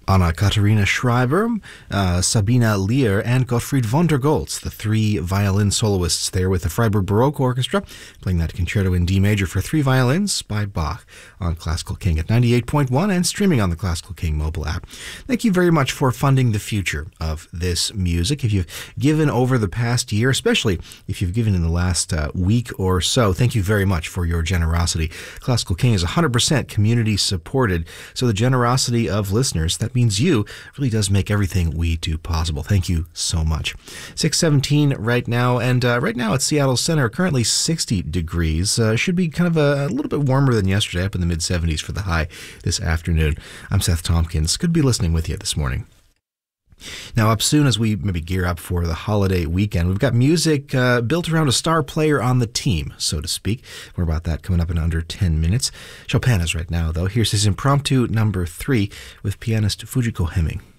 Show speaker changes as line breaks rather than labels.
Anna Katharina Schreiber, Sabina Lear, and Gottfried von der Goltz, the three violin soloists there with the Freiburg Baroque Orchestra, playing that concerto in D major for three violins by Bach on Classical King at 98.1 and streaming on the Classical King mobile app. Thank you very much for funding the future of this music. If you've given over the past year, especially if you've given in the last week or so, thank you very much for your generosity. Classical King is 100% community supported, so the generosity of listeners, that means you, really does make everything we do possible. Thank you so much. 6:17 right now, and right now at Seattle Center, currently 60 degrees. Should be kind of a little bit warmer than yesterday, up in the mid-70s for the high this afternoon. I'm Seth Tompkins. Good to be listening with you this morning. Now, up soon as we maybe gear up for the holiday weekend, we've got music built around a star player on the team, so to speak. More about that coming up in under 10 minutes. Chopin is right now, though. Here's his impromptu number 3 with pianist Fujiko Hemming.